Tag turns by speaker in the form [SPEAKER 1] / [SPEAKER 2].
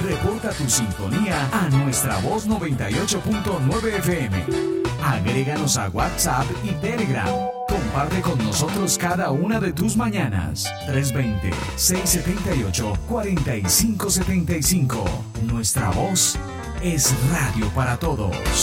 [SPEAKER 1] Reporta tu sintonía a nuestra voz 98.9 FM. Agréganos a WhatsApp y Telegram. Comparte con nosotros cada una de tus mañanas. 320-678-4575. Nuestra voz es radio para todos.